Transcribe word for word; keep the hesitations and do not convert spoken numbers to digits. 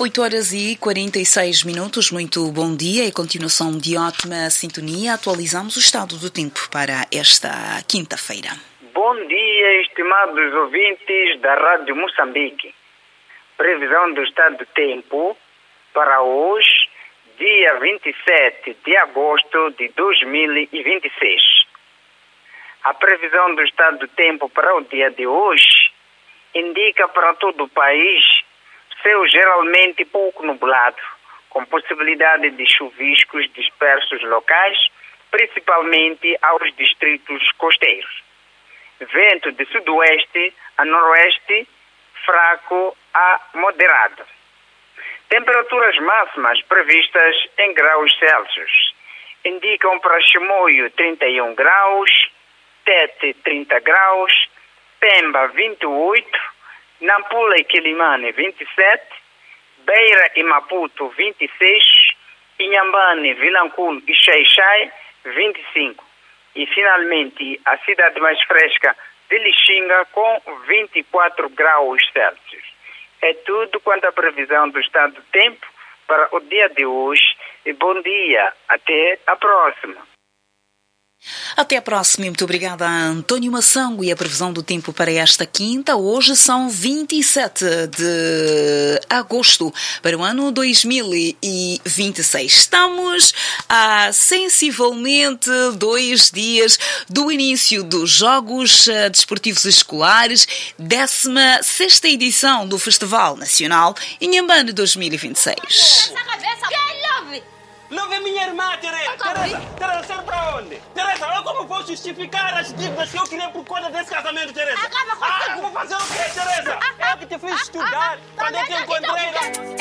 oito horas e quarenta e seis minutos, muito bom dia e continuação de ótima sintonia. Atualizamos o estado do tempo para esta quinta-feira. Bom dia, estimados ouvintes da Rádio Moçambique. Previsão do estado do tempo para hoje, dia vinte e sete de agosto de dois mil e vinte e seis. A previsão do estado do tempo para o dia de hoje indica para todo o país céu geralmente pouco nublado, com possibilidade de chuviscos dispersos locais, principalmente aos distritos costeiros. Vento de sudoeste a noroeste, fraco a moderado. Temperaturas máximas previstas em graus Celsius indicam para Chimoio trinta e um graus, Tete trinta graus, Pemba vinte e oito, Nampula e Quilimane vinte e sete, Beira e Maputo vinte e seis, Inhambane, Vilanculo e Xai-Xai vinte e cinco e finalmente a cidade mais fresca de Lixinga com vinte e quatro graus Celsius. É tudo quanto à previsão do estado do tempo para o dia de hoje e bom dia, até a próxima. Até a próxima, muito obrigada a António Massango. E a previsão do tempo para esta quinta, hoje são vinte e sete de agosto para o ano dois mil e vinte e seis. Estamos a sensivelmente dois dias do início dos Jogos Desportivos Escolares, décima sexta edição do Festival Nacional Inhambane dois mil e vinte e seis. Love é minha irmã, Teresa. Teresa, Teresa, sai pra onde? Teresa, eu como vou justificar as dívidas que eu criei por conta desse casamento, Teresa? Acaba com ah, vou fazer o quê, Teresa? Eu que te fiz estudar, quando eu te encontrei...